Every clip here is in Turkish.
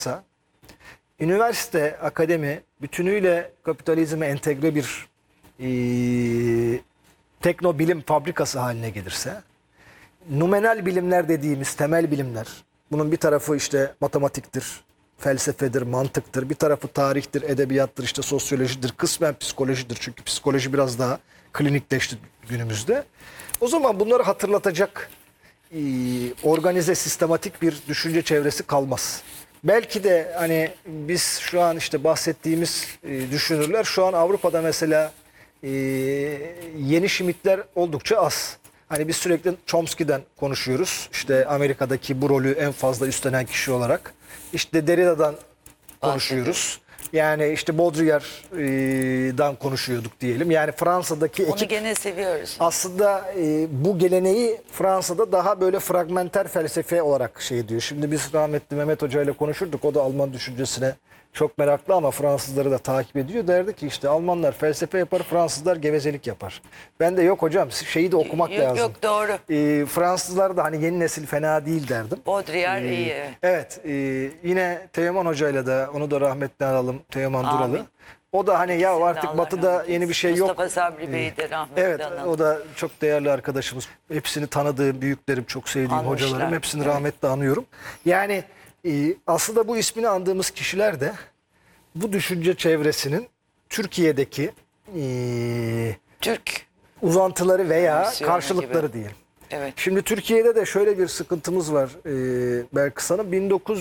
üniversite, akademi bütünüyle kapitalizme entegre bir teknobilim fabrikası haline gelirse, numenal bilimler dediğimiz temel bilimler, bunun bir tarafı işte matematiktir, felsefedir, mantıktır, bir tarafı tarihtir, edebiyattır, işte sosyolojidir, kısmen psikolojidir. Çünkü psikoloji biraz daha klinikleşti günümüzde. O zaman bunları hatırlatacak organize, sistematik bir düşünce çevresi kalmaz. Belki de hani biz şu an işte bahsettiğimiz düşünürler şu an Avrupa'da mesela yeni Schmitt'ler oldukça az. Hani biz sürekli Chomsky'den konuşuyoruz. İşte Amerika'daki bu rolü en fazla üstlenen kişi olarak. İşte Derrida'dan konuşuyoruz. Yani işte Baudrillard'dan konuşuyorduk diyelim. Yani Fransa'daki Onu ekip gene seviyoruz. aslında bu geleneği Fransa'da daha böyle fragmenter felsefe olarak şey diyor. Şimdi biz rahmetli Mehmet Hoca ile konuşurduk. O da Alman düşüncesine çok meraklı ama Fransızları da takip ediyor. Derdi ki işte Almanlar felsefe yapar, Fransızlar gevezelik yapar. Ben de yok hocam şeyi de okumak lazım. Yok doğru. Fransızlar da hani yeni nesil fena değil derdim. Baudrillard iyi. Evet. Yine Teoman Hoca'yla da onu da rahmetli analım. Teoman Amin. Duralı. O da hani ya artık Allah Batı'da rahmet yeni bir şey eylesin. yok. Mustafa Sabri Bey'i de rahmetli Evet, analım. o da çok değerli arkadaşımız. Hepsini tanıdığım, büyüklerim, çok sevdiğim Anmışlar. hocalarım. Hepsini rahmetle anıyorum. Yani aslında bu ismini andığımız kişiler de bu düşünce çevresinin Türkiye'deki Türk. uzantıları veya Versiyonu karşılıkları gibi. diyelim. Evet. Şimdi Türkiye'de de şöyle bir sıkıntımız var Belkıs Hanım.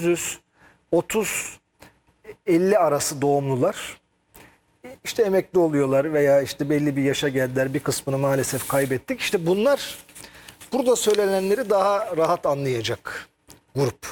1930-50 arası doğumlular işte emekli oluyorlar veya işte belli bir yaşa geldiler. Bir kısmını maalesef kaybettik. İşte bunlar burada söylenenleri daha rahat anlayacak grup.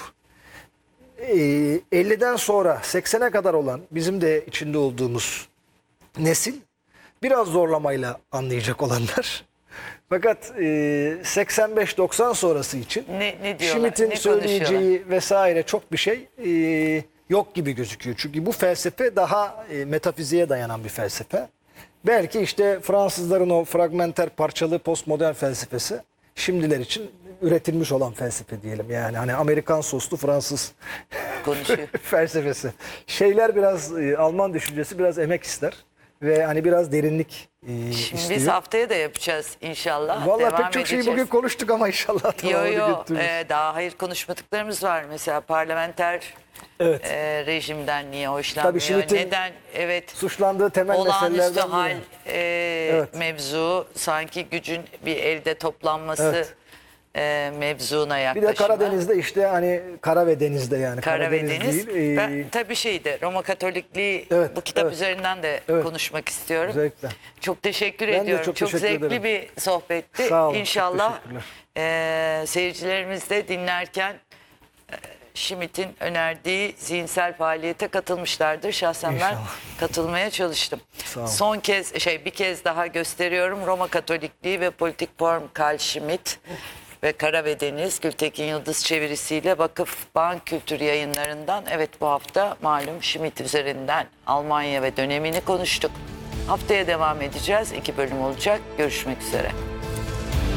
50'den sonra 80'e kadar olan bizim de içinde olduğumuz nesil biraz zorlamayla anlayacak olanlar. Fakat 85-90 sonrası için Ne diyorlar? Schmitt'in Ne söyleyeceği vesaire çok bir şey yok gibi gözüküyor. Çünkü bu felsefe daha metafiziğe dayanan bir felsefe. Belki işte Fransızların o fragmenter parçalı postmodern felsefesi şimdiler için üretilmiş olan felsefe diyelim. Yani hani Amerikan soslu Fransız Konuşuyor. felsefesi. Şeyler biraz Alman düşüncesi biraz emek ister ve hani biraz derinlik Şimdi istiyor. biz haftaya da yapacağız inşallah. Vallahi Devam pek çok şeyi edeceğiz. bugün konuştuk ama inşallah tamamını götürürüz. Daha hayır konuşmadıklarımız var. Mesela parlamenter Evet. rejimden niye hoşlanmıyor? Tabii Schmitt'in Neden? Evet. Suçlandığı temel Olağanüstü meselelerden hal biri. mevzu, sanki gücün bir elde toplanması Evet. mevzuna Bir yaklaşımı. de Karadeniz'de işte hani kara ve denizde yani. Kara ve Karadeniz deniz. değil. Ben tabii Roma Katolikliği Evet, bu kitap evet. üzerinden de Evet. konuşmak istiyorum. Özellikle. Çok teşekkür Ben de ediyorum. çok Çok teşekkür zevkli ederim. bir sohbetti. Sağ olun, çok İnşallah teşekkürler. seyircilerimiz de dinlerken Schmitt'in önerdiği zihinsel faaliyete katılmışlardır. Şahsen ben İnşallah. katılmaya çalıştım. Sağ olun. Son kez bir kez daha gösteriyorum. Roma Katolikliği ve Politik Form Carl Schmitt ve Kara ve Deniz Gültekin Yıldız çevirisiyle Vakıf Bank Kültür Yayınlarından. Evet, bu hafta malum Schmitt üzerinden Almanya ve dönemini konuştuk. Haftaya devam edeceğiz. 2 bölüm olacak. Görüşmek üzere.